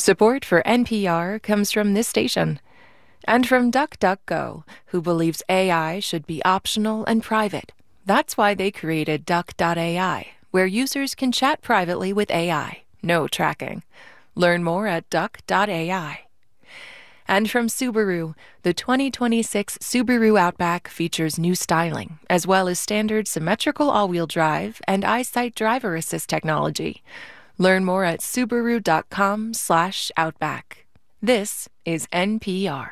Support for NPR comes from this station and from DuckDuckGo, who believes AI should be optional and private. That's why they created Duck.ai, where users can chat privately with AI. No tracking. Learn more at Duck.ai. And from Subaru, the 2026 Subaru Outback features new styling, as well as standard symmetrical all-wheel drive and EyeSight driver assist technology. Learn more at Subaru.com/Outback. This is NPR.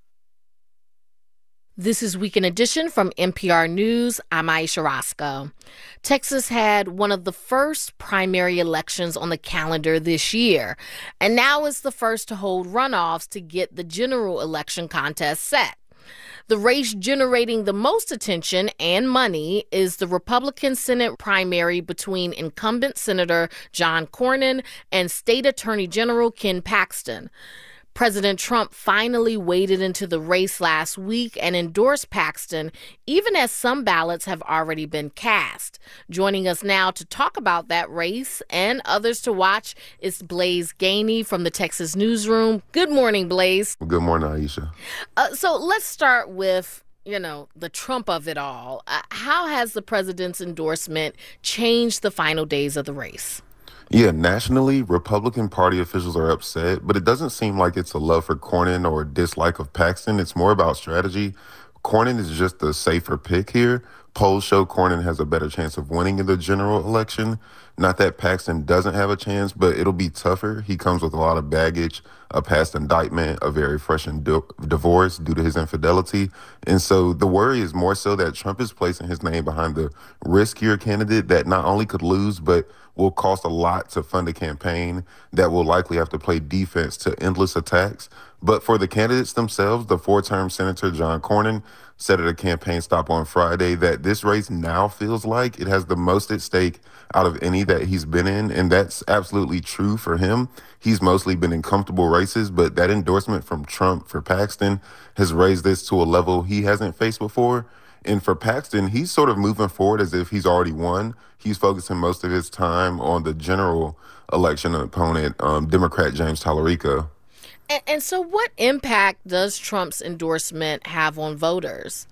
This is Weekend Edition from NPR News. I'm Aisha Roscoe. Texas had one of the first primary elections on the calendar this year, and now is the first to hold runoffs to get the general election contest set. The race generating the most attention and money is the Republican Senate primary between incumbent Senator John Cornyn and State Attorney General Ken Paxton. President Trump finally waded into the race last week and endorsed Paxton, even as some ballots have already been cast. Joining us now to talk about that race and others to watch is Blaise Gainey from the Texas Newsroom. Good morning, Blaise. Good morning, Aisha. So let's start with, the Trump of it all. How has the president's endorsement changed the final days of the race? Yeah, nationally, Republican Party officials are upset, but it doesn't seem like it's a love for Cornyn or a dislike of Paxton. It's more about strategy. Cornyn is just a safer pick here. Polls show Cornyn has a better chance of winning in the general election. Not that Paxton doesn't have a chance, but it'll be tougher. He comes with a lot of baggage, a past indictment, a very fresh divorce due to his infidelity. And so the worry is more so that Trump is placing his name behind the riskier candidate that not only could lose, but will cost a lot to fund a campaign, that will likely have to play defense to endless attacks. But for the candidates themselves, the four-term Senator John Cornyn said at a campaign stop on Friday that this race now feels like it has the most at stake out of any that he's been in, and that's absolutely true for him. He's mostly been in comfortable races, but that endorsement from Trump for Paxton has raised this to a level he hasn't faced before. And for Paxton, he's sort of moving forward as if he's already won. He's focusing most of his time on the general election opponent, Democrat James Tallarico. And so what impact does Trump's endorsement have on voters?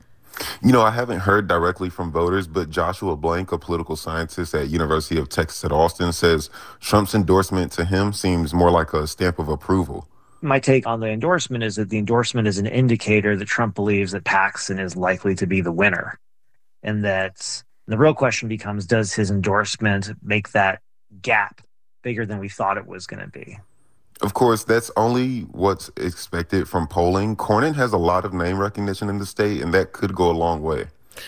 I haven't heard directly from voters, but Joshua Blank, a political scientist at University of Texas at Austin, says Trump's endorsement to him seems more like a stamp of approval. My take on the endorsement is that the endorsement is an indicator that Trump believes that Paxton is likely to be the winner. And that the real question becomes, does his endorsement make that gap bigger than we thought it was going to be? Of course, that's only what's expected from polling. Cornyn has a lot of name recognition in the state, and that could go a long way.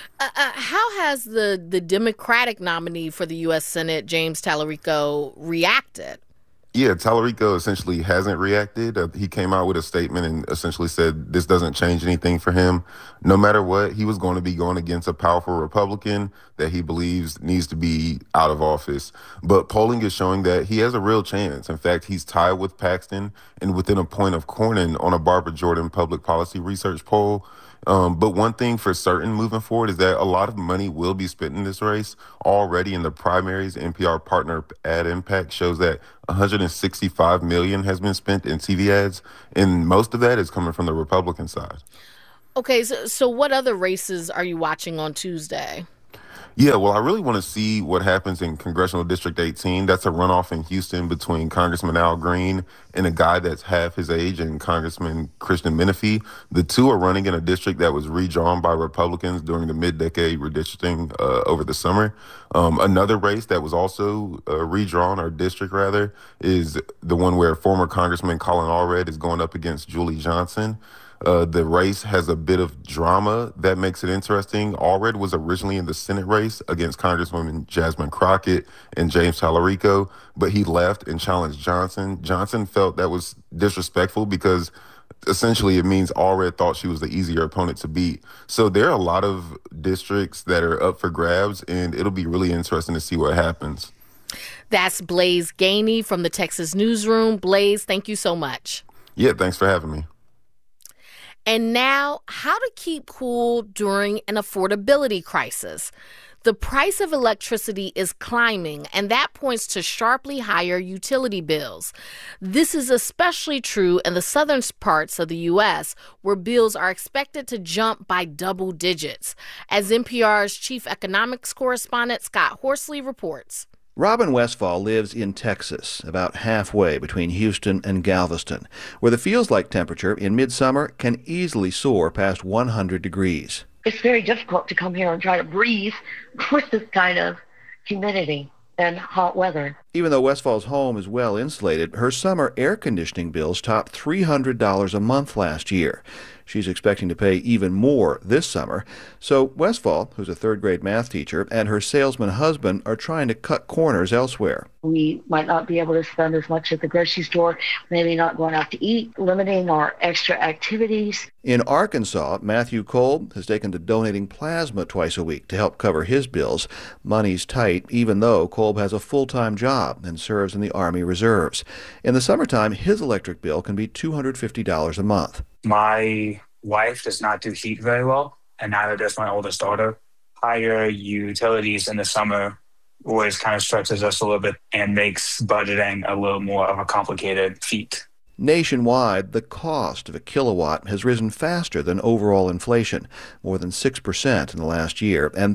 How has the Democratic nominee for the U.S. Senate, James Tallarico, reacted? Yeah, Tallarico essentially hasn't reacted. He came out with a statement and essentially said this doesn't change anything for him. No matter what, he was going to be going against a powerful Republican that he believes needs to be out of office. But polling is showing that he has a real chance. In fact, he's tied with Paxton and within a point of Cornyn on a Barbara Jordan public policy research poll. But one thing for certain moving forward is that a lot of money will be spent in this race. Already in the primaries, NPR partner Ad Impact shows that $165 million has been spent in TV ads, and most of that is coming from the Republican side. Okay, so what other races are you watching on Tuesday? Yeah, well, I really want to see what happens in Congressional District 18. That's a runoff in Houston between Congressman Al Green and a guy that's half his age, and Congressman Christian Menifee. The two are running in a district that was redrawn by Republicans during the mid-decade redistricting over the summer. Another race that was also redrawn, or district rather, is the one where former Congressman Colin Allred is going up against Julie Johnson. The race has a bit of drama that makes it interesting. Allred was originally in the Senate race against Congresswoman Jasmine Crockett and James Tallarico, but he left and challenged Johnson. Johnson felt that was disrespectful because essentially it means Allred thought she was the easier opponent to beat. So there are a lot of districts that are up for grabs, and it'll be really interesting to see what happens. That's Blaise Gainey from the Texas Newsroom. Blaise, thank you so much. Yeah, thanks for having me. And now, how to keep cool during an affordability crisis. The price of electricity is climbing, and that points to sharply higher utility bills. This is especially true in the southern parts of the U.S., where bills are expected to jump by double digits, as NPR's chief economics correspondent Scott Horsley reports. Robin Westfall lives in Texas, about halfway between Houston and Galveston, where the feels-like temperature in midsummer can easily soar past 100 degrees. It's very difficult to come here and try to breathe with this kind of humidity and hot weather. Even though Westfall's home is well insulated, her summer air conditioning bills topped $300 a month last year. She's expecting to pay even more this summer. So Westfall, who's a third-grade math teacher, and her salesman husband are trying to cut corners elsewhere. We might not be able to spend as much at the grocery store, maybe not going out to eat, limiting our extra activities. In Arkansas, Matthew Kolb has taken to donating plasma twice a week to help cover his bills. Money's tight, even though Kolb has a full-time job and serves in the Army Reserves. In the summertime, his electric bill can be $250 a month. My wife does not do heat very well, and neither does my oldest daughter. Higher utilities in the summer always kind of stretches us a little bit and makes budgeting a little more of a complicated feat. Nationwide, the cost of a kilowatt has risen faster than overall inflation, more than 6% in the last year and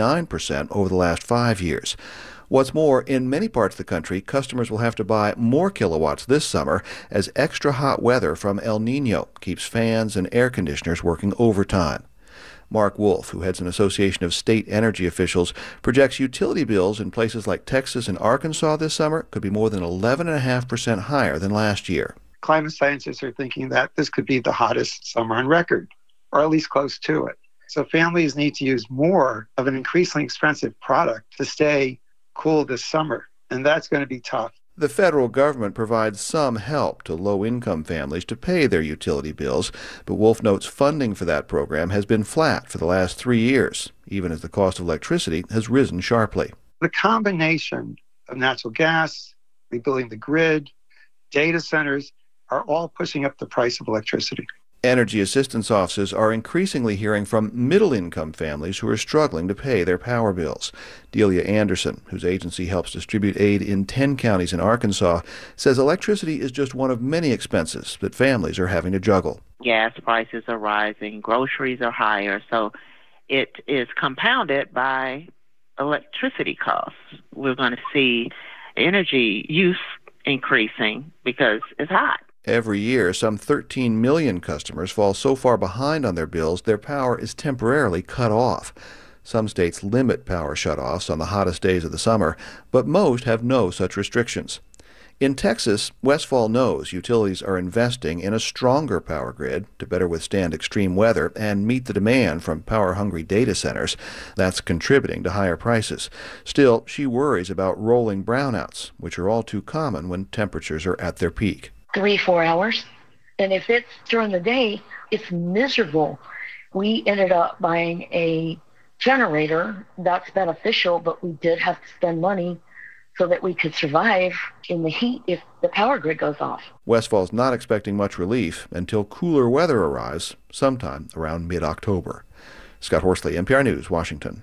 39% over the last 5 years. What's more, in many parts of the country, customers will have to buy more kilowatts this summer as extra hot weather from El Nino keeps fans and air conditioners working overtime. Mark Wolf, who heads an association of state energy officials, projects utility bills in places like Texas and Arkansas this summer could be more than 11.5% higher than last year. Climate scientists are thinking that this could be the hottest summer on record, or at least close to it. So families need to use more of an increasingly expensive product to stay cool this summer, and that's going to be tough. The federal government provides some help to low-income families to pay their utility bills, but Wolf notes funding for that program has been flat for the last 3 years, even as the cost of electricity has risen sharply. The combination of natural gas, rebuilding the grid, data centers are all pushing up the price of electricity. Energy assistance offices are increasingly hearing from middle-income families who are struggling to pay their power bills. Delia Anderson, whose agency helps distribute aid in 10 counties in Arkansas, says electricity is just one of many expenses that families are having to juggle. Gas prices are rising, groceries are higher, so it is compounded by electricity costs. We're going to see energy use increasing because it's hot. Every year, some 13 million customers fall so far behind on their bills, their power is temporarily cut off. Some states limit power shutoffs on the hottest days of the summer, but most have no such restrictions. In Texas, Westfall knows utilities are investing in a stronger power grid to better withstand extreme weather and meet the demand from power-hungry data centers. That's contributing to higher prices. Still, she worries about rolling brownouts, which are all too common when temperatures are at their peak. 3-4 hours. And if it's during the day, it's miserable. We ended up buying a generator. That's beneficial, but we did have to spend money so that we could survive in the heat if the power grid goes off. Westfall's not expecting much relief until cooler weather arrives sometime around mid-October. Scott Horsley, NPR News, Washington.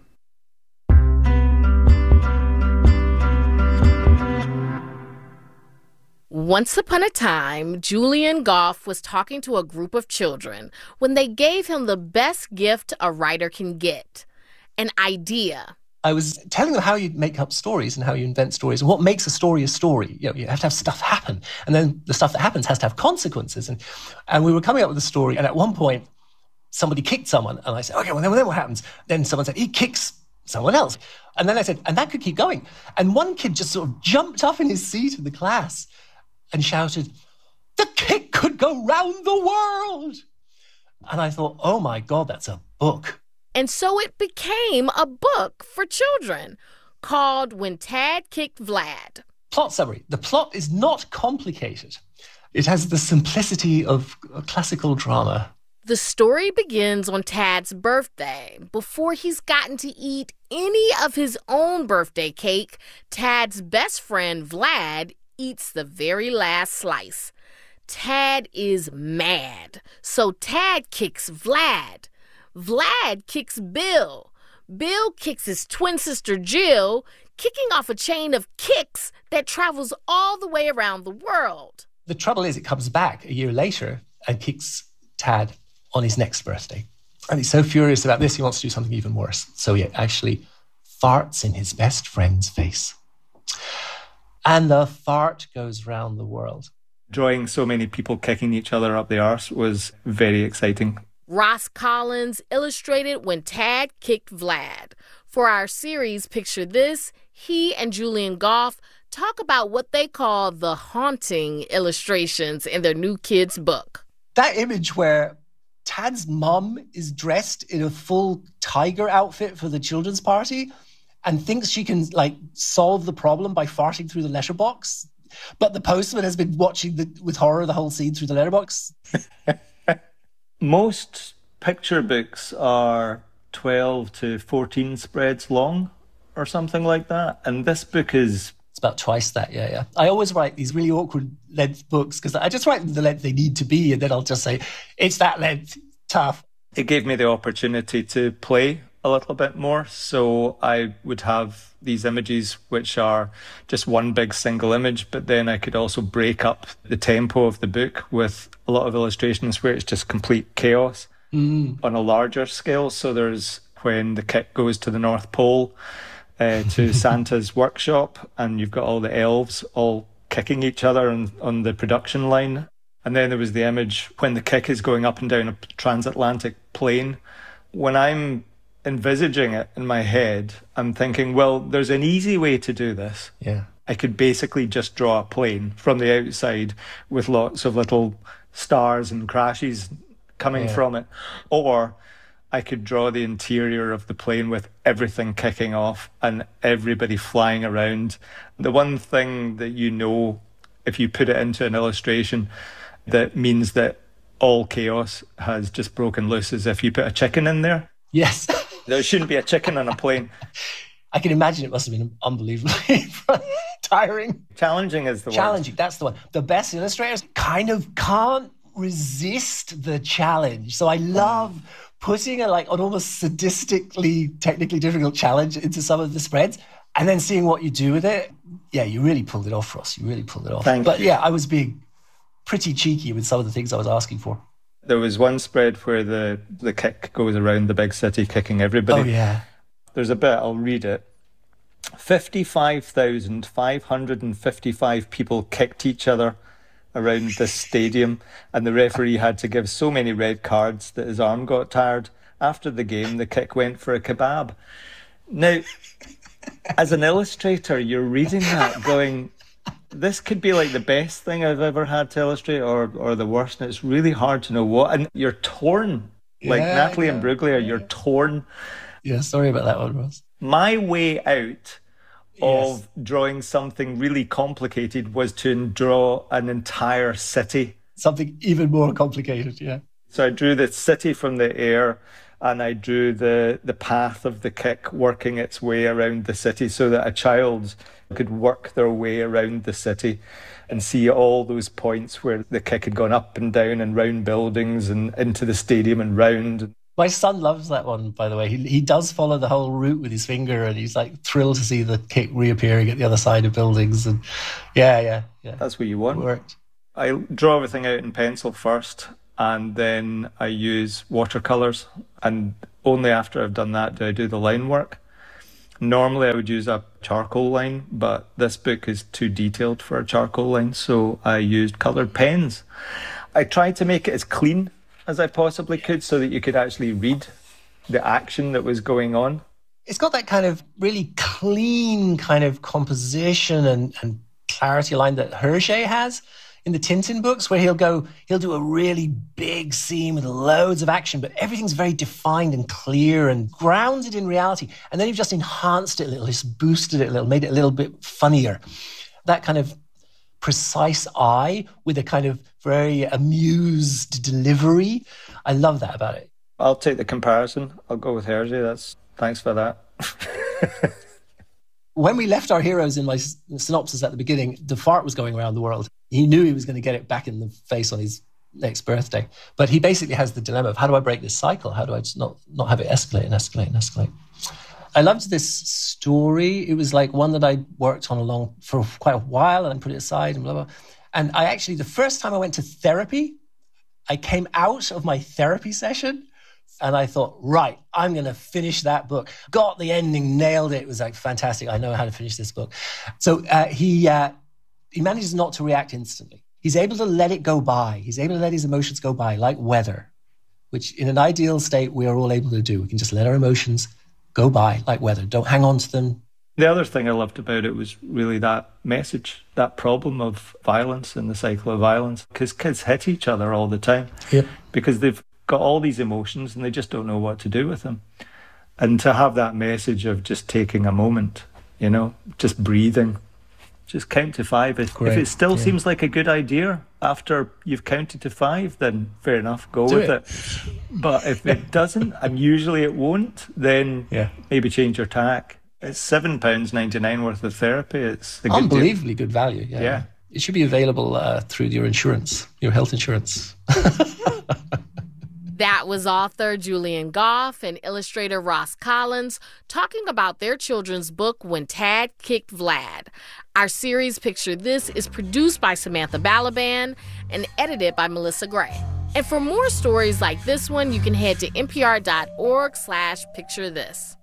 Once upon a time, Julian Goff was talking to a group of children when they gave him the best gift a writer can get, an idea. I was telling them how you make up stories and how you invent stories and what makes a story a story. You know, you have to have stuff happen. And then the stuff that happens has to have consequences. And we were coming up with a story. And at one point, somebody kicked someone. And I said, okay, well, then what happens? Then someone said, he kicks someone else. And then I said, and that could keep going. And one kid just sort of jumped up in his seat in the class and shouted, the kick could go round the world. And I thought, oh my God, that's a book. And so it became a book for children called When Tad Kicked Vlad. Plot summary. The plot is not complicated. It has the simplicity of classical drama. The story begins on Tad's birthday. Before he's gotten to eat any of his own birthday cake, Tad's best friend, Vlad, eats the very last slice. Tad is mad, so Tad kicks Vlad. Vlad kicks Bill. Bill kicks his twin sister Jill, kicking off a chain of kicks that travels all the way around the world. The trouble is, it comes back a year later and kicks Tad on his next birthday. And he's so furious about this, he wants to do something even worse. So he actually farts in his best friend's face. And the fart goes round the world. Drawing so many people kicking each other up the arse was very exciting. Ross Collins illustrated when Tad kicked Vlad. For our series, Picture This, he and Julian Goff talk about what they call the haunting illustrations in their new kids' book. That image where Tad's mum is dressed in a full tiger outfit for the children's party and thinks she can solve the problem by farting through the letterbox, but the postman has been watching with horror the whole scene through the letterbox. Most picture books are 12 to 14 spreads long or something like that. And this book is... It's about twice that, yeah. I always write these really awkward length books because I just write them the length they need to be and then I'll just say, it's that length, tough. It gave me the opportunity to play a little bit more. So I would have these images which are just one big single image, but then I could also break up the tempo of the book with a lot of illustrations where it's just complete chaos on a larger scale. So there's when the kick goes to the North Pole to Santa's workshop, and you've got all the elves all kicking each other on the production line. And then there was the image when the kick is going up and down a transatlantic plane. When I'm envisaging it in my head, I'm thinking, well, there's an easy way to do this. Yeah. I could basically just draw a plane from the outside with lots of little stars and crashes coming from it. Or I could draw the interior of the plane with everything kicking off and everybody flying around. The one thing that if you put it into an illustration, that means that all chaos has just broken loose, is if you put a chicken in there. Yes. There shouldn't be a chicken on a plane. I can imagine it must have been unbelievably tiring. Challenging is the word. Challenging, that's the one. The best illustrators kind of can't resist the challenge. So I love putting an almost sadistically, technically difficult challenge into some of the spreads and then seeing what you do with it. Yeah, you really pulled it off, Ross. You really pulled it off. But yeah, I was being pretty cheeky with some of the things I was asking for. There was one spread where the kick goes around the big city kicking everybody. Oh, yeah. There's a bit, I'll read it. 55,555 people kicked each other around this stadium, and the referee had to give so many red cards that his arm got tired. After the game, the kick went for a kebab. Now, as an illustrator, you're reading that going, this could be like the best thing I've ever had to illustrate or the worst, and it's really hard to know what. And you're torn. Natalie Imbruglia, you're torn. Yeah, sorry about that one, Ross. My way out of drawing something really complicated was to draw an entire city. Something even more complicated, yeah. So I drew the city from the air, and I drew the path of the kick working its way around the city so that a child could work their way around the city and see all those points where the kick had gone up and down and round buildings and into the stadium and round. My son loves that one, by the way. He does follow the whole route with his finger, and he's thrilled to see the kick reappearing at the other side of buildings. And yeah. That's what you want. It worked. I draw everything out in pencil first, and then I use watercolours. And only after I've done that do I do the line work. Normally I would use a charcoal line, but this book is too detailed for a charcoal line, so I used coloured pens. I tried to make it as clean as I possibly could so that you could actually read the action that was going on. It's got that kind of really clean kind of composition and clarity line that Hergé has in the Tintin books, where he'll do a really big scene with loads of action, but everything's very defined and clear and grounded in reality. And then you've just enhanced it a little, just boosted it a little, made it a little bit funnier. That kind of precise eye with a kind of very amused delivery. I love that about it. I'll take the comparison. I'll go with Hergé. Thanks for that. When we left our heroes in my synopsis at the beginning, the fart was going around the world. He knew he was going to get it back in the face on his next birthday. But he basically has the dilemma of, how do I break this cycle? How do I just not have it escalate and escalate and escalate? I loved this story. It was like one that I worked on for quite a while and put it aside and blah, blah. And I actually, the first time I went to therapy, I came out of my therapy session and I thought, right, I'm going to finish that book. Got the ending, nailed it. It was like fantastic. I know how to finish this book. So he manages not to react instantly. He's able to let it go by. He's able to let his emotions go by like weather, which in an ideal state, we are all able to do. We can just let our emotions go by like weather. Don't hang on to them. The other thing I loved about it was really that message, that problem of violence and the cycle of violence, because kids hit each other all the time because they've got all these emotions and they just don't know what to do with them. And to have that message of just taking a moment, just breathing, just count to 5. If it still seems like a good idea after you've counted to 5, then fair enough, go with it. But if it doesn't, and usually it won't, then maybe change your tack. It's £7.99 worth of therapy. It's a unbelievably good value. Yeah. It should be available through your insurance, your health insurance. That was author Julian Goff and illustrator Ross Collins talking about their children's book, When Tad Kicked Vlad. Our series Picture This is produced by Samantha Balaban and edited by Melissa Gray. And for more stories like this one, you can head to npr.org/picturethis.